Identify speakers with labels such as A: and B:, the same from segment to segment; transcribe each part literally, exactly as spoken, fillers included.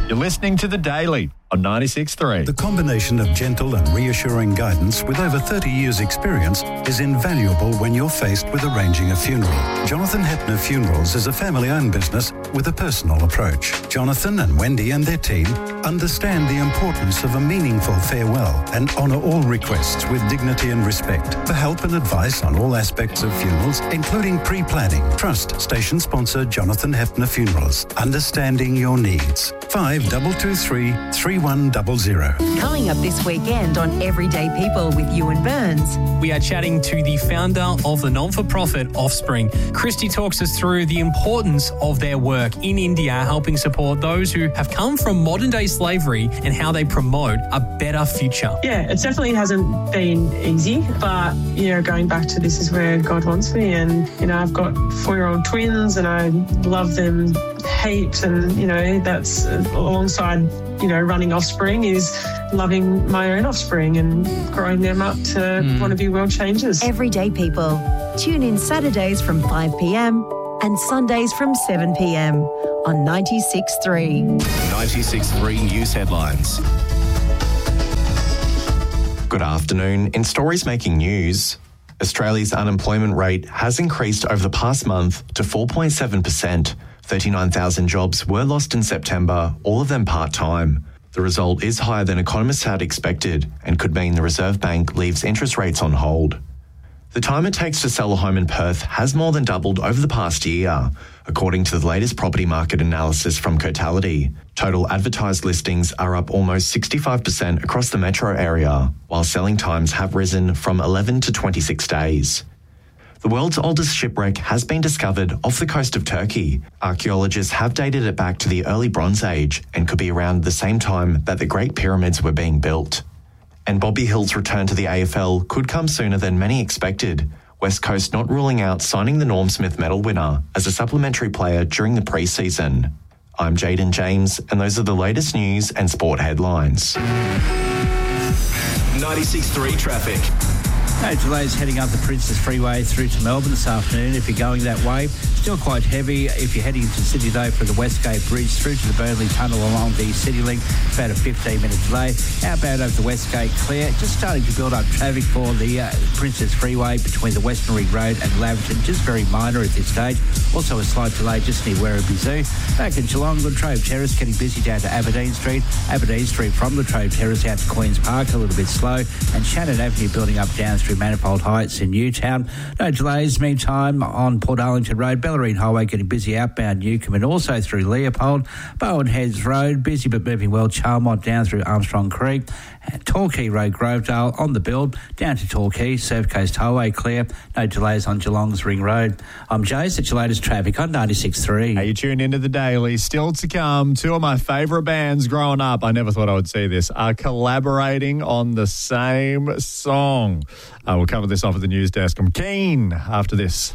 A: You're listening to The Daily on ninety-six point three.
B: The combination of gentle and reassuring guidance with over thirty years' experience is invaluable when you're faced with arranging a funeral. Jonathan Hepner Funerals is a family-owned business with a personal approach. Jonathan and Wendy and their team understand the importance of a meaningful farewell and honour all requests with dignity and respect. For help and advice on all aspects of funerals, including pre-planning, trust station sponsor Jonathan Hepner Funerals. Understanding your needs. five two two three, three one zero zero.
C: Coming up this weekend on Everyday People with Ewan Burns.
D: We are chatting to the founder of the non-for-profit Offspring. Christy talks us through the importance of their work in India, helping support those who have come from modern-day slavery and how they promote a better future.
E: Yeah, it definitely hasn't been easy, but, you know, going back to this is where God wants me. And, you know, I've got four-year-old twins and I love them heaps, and, you know, that's alongside, you know, running Offspring is loving my own offspring and growing them up to mm. want to be world changers.
C: Everyday People. Tune in Saturdays from five p.m. and Sundays from seven p.m. on ninety-six point three.
F: ninety-six point three News Headlines. Good afternoon. In stories making news, Australia's unemployment rate has increased over the past month to four point seven percent. thirty-nine thousand jobs were lost in September, all of them part-time. The result is higher than economists had expected and could mean the Reserve Bank leaves interest rates on hold. The time it takes to sell a home in Perth has more than doubled over the past year, according to the latest property market analysis from Cotality. Total advertised listings are up almost sixty-five percent across the metro area, while selling times have risen from eleven to twenty-six days. The world's oldest shipwreck has been discovered off the coast of Turkey. Archaeologists have dated it back to the early Bronze Age and could be around the same time that the Great Pyramids were being built. And Bobby Hill's return to the A F L could come sooner than many expected, West Coast not ruling out signing the Norm Smith Medal winner as a supplementary player during the pre-season. I'm Jaden James, and those are the latest news and sport headlines.
G: ninety-six point three traffic.
H: No delays heading up the Princess Freeway through to Melbourne this afternoon if you're going that way. Still quite heavy if you're heading into City though from the Westgate Bridge through to the Burnley Tunnel along the City Link. About a fifteen minute delay. Outbound over the Westgate clear. Just starting to build up traffic for the uh, Princess Freeway between the Western Ring Road and Laverton. Just very minor at this stage. Also a slight delay just near Werribee Zoo. Back in Geelong, Latrobe Terrace getting busy down to Aberdeen Street. Aberdeen Street from Latrobe Terrace out to Queen's Park, a little bit slow. And Shannon Avenue building up down through Manifold Heights in Newtown. No delays, meantime, on Port Arlington Road. Bellarine Highway getting busy outbound Newcombe and also through Leopold. Bowen Heads Road, busy but moving well. Charmont down through Armstrong Creek. And Torquay Road, Grovedale on the build. Down to Torquay, Surf Coast Highway clear. No delays on Geelong's Ring Road. I'm Jace, that's your latest traffic on ninety-six point three.
A: Hey, you tuned into The Daily. Still to come, two of my favourite bands growing up, I never thought I would see this, are collaborating on the same song. Uh, we'll cover this off at the news desk. I'm keen after this.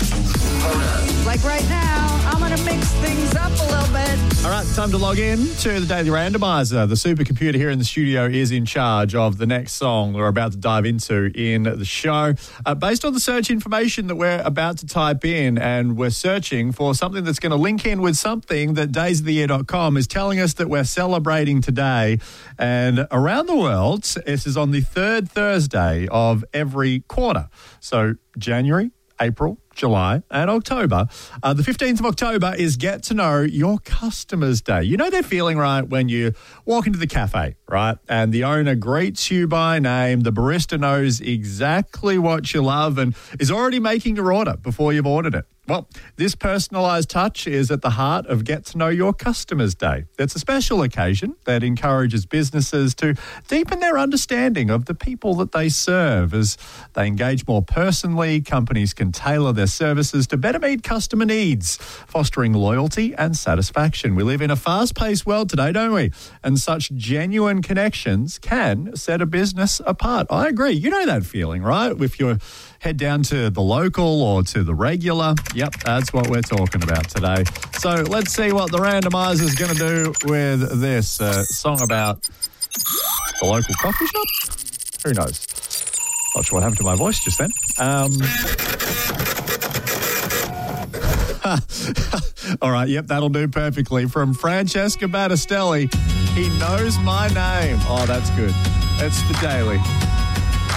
I: Like right now, I'm going to mix things up a little bit.
A: All right, time to log in to the Daily Randomizer. The supercomputer here in the studio is in charge of the next song we're about to dive into in the show. Uh, based on the search information that we're about to type in, and we're searching for something that's going to link in with something that days of the year dot com is telling us that we're celebrating today. And around the world, this is on the third Thursday of every quarter. So January, April, July and October. Uh, the fifteenth of October is Get to Know Your Customers Day. You know that feeling, right, when you walk into the cafe, right, and the owner greets you by name, the barista knows exactly what you love and is already making your order before you've ordered it. Well, this personalised touch is at the heart of Get to Know Your Customers Day. It's a special occasion that encourages businesses to deepen their understanding of the people that they serve. As they engage more personally, companies can tailor their services to better meet customer needs, fostering loyalty and satisfaction. We live in a fast-paced world today, don't we? And such genuine connections can set a business apart. I agree. You know that feeling, right? If you head down to the local or to the regular, yep, that's what we're talking about today. So let's see what the randomizer is going to do with this uh, song about the local coffee shop. Who knows? Not sure what happened to my voice just then. Um... All right, yep, that'll do perfectly. From Francesca Battistelli, he knows my name. Oh, that's good. That's the Daily.